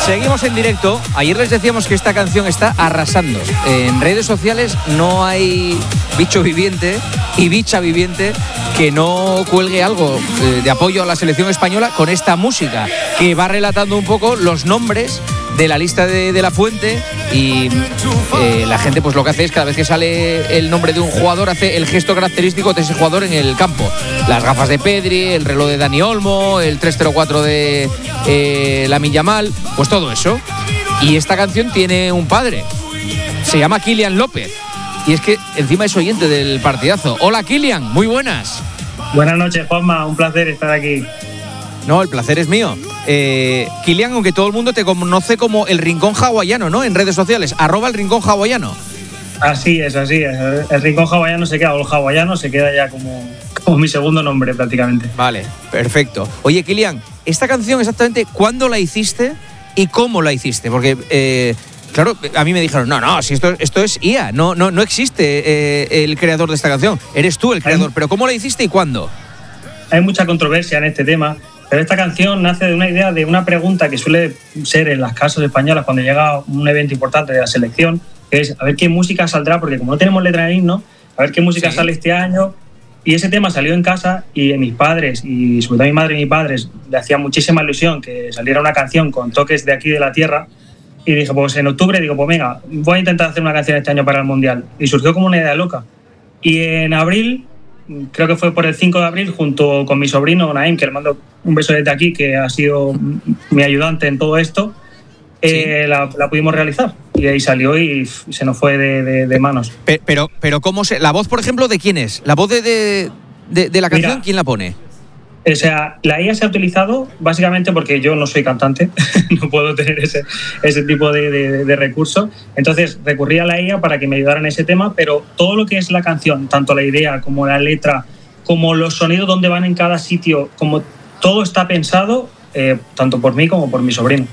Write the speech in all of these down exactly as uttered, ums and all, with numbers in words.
Seguimos en directo. Ayer les decíamos que esta canción está arrasando. En redes sociales no hay bicho viviente y bicha viviente que no cuelgue algo eh, de apoyo a la selección española con esta música, que va relatando un poco los nombres de la lista de, de La Fuente y eh, la gente pues lo que hace es cada vez que sale el nombre de un jugador hace el gesto característico de ese jugador en el campo. Las gafas de Pedri, el reloj de Dani Olmo, el tres cero cuatro de eh, Lamine Yamal, pues todo eso. Y esta canción tiene un padre, se llama Kylian López y es que encima es oyente del partidazo. Hola Kylian, muy buenas. Buenas noches Juanma, un placer estar aquí. No, el placer es mío. Eh, Kylian, aunque todo el mundo te conoce como el Rincón Hawaiano, ¿no? En redes sociales, arroba el Rincón Hawaiano. Así es, así es. El Rincón Hawaiano se queda, o el hawaiano se queda ya como, como mi segundo nombre prácticamente. Vale, perfecto. Oye, Kylian, ¿esta canción exactamente cuándo la hiciste y cómo la hiciste? Porque, eh, claro, a mí me dijeron, no, no, si esto, esto es I A, no, no, no existe eh, el creador de esta canción, eres tú el creador, pero ¿cómo la hiciste y cuándo? Hay mucha controversia en este tema. Pero esta canción nace de una idea, de una pregunta que suele ser en las casas españolas cuando llega un evento importante de la selección, que es a ver qué música saldrá, porque como no tenemos letra en himno, a ver qué música sí. sale este año. Y ese tema salió en casa y mis padres, y sobre todo mi madre y mis padres, le hacía muchísima ilusión que saliera una canción con toques de aquí de la tierra. Y dije, pues en octubre, digo, pues venga, voy a intentar hacer una canción este año para el Mundial. Y surgió como una idea loca. Y en abril, creo que fue por el cinco de abril, junto con mi sobrino Naim, que le mando un beso desde aquí, que ha sido mi ayudante en todo esto, sí. eh, la, la pudimos realizar. Y ahí salió y se nos fue de, de, de manos. Pero, pero, pero ¿cómo se...? ¿La voz, por ejemplo, de quién es? ¿La voz de, de, de, de la canción? Mira, ¿quién la pone? O sea, la I A se ha utilizado básicamente porque yo no soy cantante, no puedo tener ese, ese tipo de, de, de recursos. Entonces recurrí a la I A para que me ayudara en ese tema, pero todo lo que es la canción, tanto la idea como la letra, como los sonidos donde van en cada sitio, como todo está pensado eh, tanto por mí como por mi sobrino.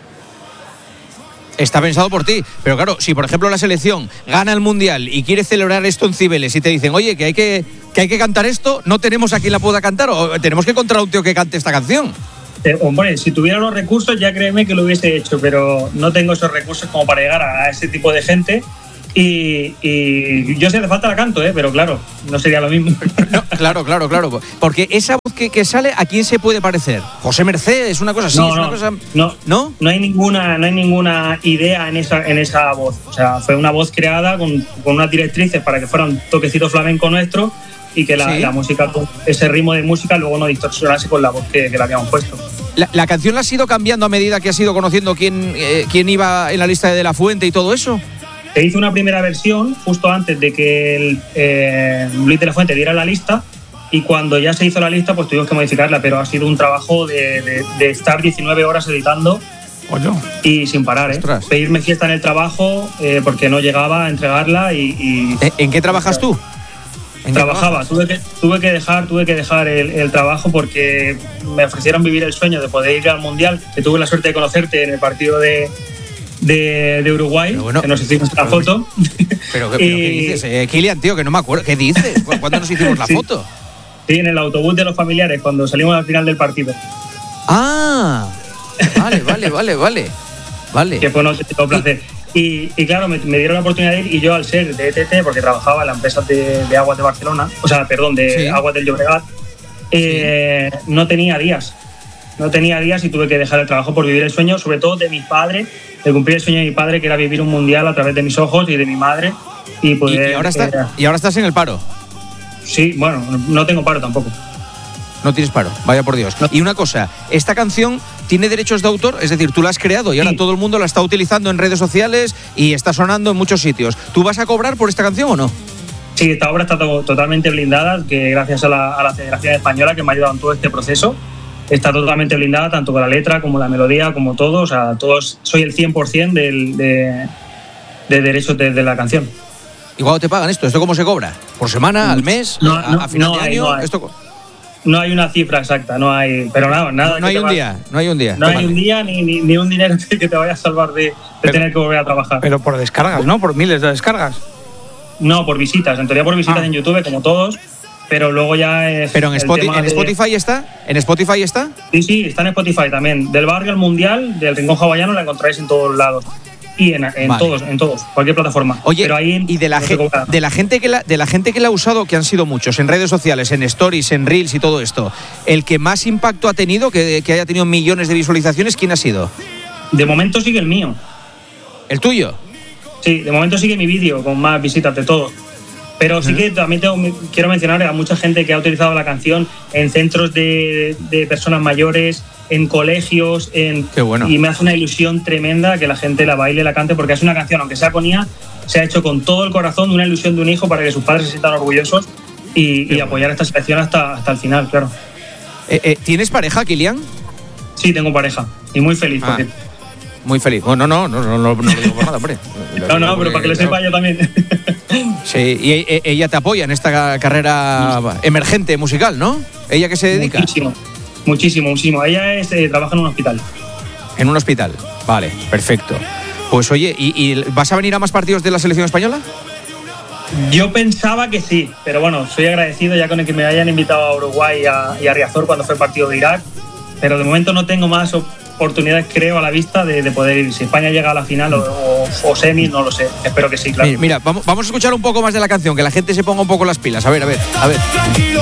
Está pensado por ti, pero claro, si por ejemplo la selección gana el Mundial y quiere celebrar esto en Cibeles y te dicen, oye, que hay que, que, hay que cantar esto, no tenemos a quien la pueda cantar, o tenemos que encontrar un tío que cante esta canción. Eh, hombre, si tuviera los recursos ya créeme que lo hubiese hecho, pero no tengo esos recursos como para llegar a ese tipo de gente. Y, y yo si hace falta la canto, ¿eh? Pero claro, no sería lo mismo. No, claro, claro, claro. Porque esa voz que, que sale, ¿a quién se puede parecer? José Mercedes, una cosa así. No, es una no, cosa... no, no, no hay ninguna, no hay ninguna idea en esa, en esa voz. O sea, fue una voz creada con, con unas directrices para que fuera un toquecito flamenco nuestro y que la, ¿sí? la música, ese ritmo de música luego no distorsionase con la voz que, que le habíamos puesto. La, la canción la has ido cambiando a medida que has ido conociendo quién, eh, quién iba en la lista de La Fuente y todo eso. Se hizo una primera versión justo antes de que el, eh, Luis de la Fuente diera la lista, y cuando ya se hizo la lista pues tuvimos que modificarla, pero ha sido un trabajo de, de, de estar diecinueve horas editando. Oye. Y sin parar, ¿eh? Pedirme fiesta en el trabajo eh, porque no llegaba a entregarla y... y ¿En qué trabajas tú? ¿En Trabajaba, tuve que, tuve que dejar, tuve que dejar el, el trabajo porque me ofrecieron vivir el sueño de poder ir al Mundial, que tuve la suerte de conocerte en el partido de... De, de Uruguay, bueno, que nos hicimos la foto. Pero, pero y... ¿qué dices? Eh, Kylian, tío, que no me acuerdo. ¿Qué dices? ¿Cuándo nos hicimos la sí. foto? Sí, en el autobús de los familiares, cuando salimos al final del partido. Ah, vale, vale, vale, vale. Vale. Que fue un auténtico placer. Y, y claro, me, me dieron la oportunidad de ir, y yo al ser de E T T, porque trabajaba en la empresa de, de Aguas de Barcelona, o sea, perdón, de sí. Aguas del Llobregat, eh, sí. no tenía días. No tenía días y tuve que dejar el trabajo por vivir el sueño, sobre todo de mi padre, de cumplir el sueño de mi padre, que era vivir un mundial a través de mis ojos y de mi madre. Y, poder, ¿Y, y, ahora, está, eh, ¿y ahora estás en el paro? Sí, bueno, no tengo paro tampoco. No tienes paro, vaya por Dios. No. Y una cosa, esta canción tiene derechos de autor, es decir, tú la has creado y ahora sí. todo el mundo la está utilizando en redes sociales y está sonando en muchos sitios. ¿Tú vas a cobrar por esta canción o no? Sí, esta obra está to- totalmente blindada, que gracias a la, a la Federación Española, que me ha ayudado en todo este proceso. Está totalmente blindada, tanto con la letra como la melodía, como todo. O sea, todos, soy el cien por ciento del, de, de derechos de, de la canción. ¿Y cuándo te pagan esto? ¿Esto cómo se cobra? ¿Por semana? ¿Al mes? No, a, no, ¿A final no de hay, año? No hay. ¿Esto? No hay una cifra exacta, no hay. Pero nada, nada. No, no hay un día, no hay un día. No Tómate. hay un día ni, ni, ni un dinero que te vaya a salvar de, de pero, tener que volver a trabajar. Pero por descargas, ¿no? Por miles de descargas. No, por visitas. En teoría por visitas ah. en YouTube, como todos. pero luego ya es. Pero en, Spotify, ¿en de... Spotify está? ¿En Spotify está? Sí, sí, está en Spotify también. Del barrio al mundial, del rincón hawaiano, la encontráis en todos lados. Y en, en vale. todos, en todos, cualquier plataforma. Oye, pero ahí y de la, no ge de la gente que la, de la gente que la ha usado, que han sido muchos, en redes sociales, en stories, en reels y todo esto, el que más impacto ha tenido, que, que haya tenido millones de visualizaciones, ¿quién ha sido? De momento sigue el mío. ¿El tuyo? Sí, de momento sigue mi vídeo con más visitas de todos. Pero sí que también tengo, quiero mencionar a mucha gente que ha utilizado la canción en centros de, de personas mayores, en colegios, en, Qué bueno. Y me hace una ilusión tremenda que la gente la baile y la cante, porque es una canción, aunque sea con I A, se ha hecho con todo el corazón, de una ilusión de un hijo para que sus padres se sientan orgullosos y, y apoyar esta selección hasta, hasta el final, claro. Eh, eh, ¿Tienes pareja, Kilian? Sí, tengo pareja y muy feliz. Ah. Porque... Muy feliz. Bueno, no, no, no, no, no lo digo por nada, hombre. No, no, pero para que lo sepa yo también. Sí, y ella te apoya en esta carrera emergente musical, ¿no? ¿Ella qué se dedica? Muchísimo, muchísimo, muchísimo. Ella es, eh, trabaja en un hospital. En un hospital, vale, perfecto. Pues oye, ¿y, y vas a venir a más partidos de la selección española? Yo pensaba que sí, pero bueno, soy agradecido ya con el que me hayan invitado a Uruguay y a, y a Riazor cuando fue el partido de Irak, pero de momento no tengo más oportunidades, creo, a la vista de, de poder ir. Si España llega a la final o, o, o semi, no lo sé. Espero que sí, claro. Mira, mira vamos, vamos a escuchar un poco más de la canción, que la gente se ponga un poco las pilas. A ver, a ver, a ver.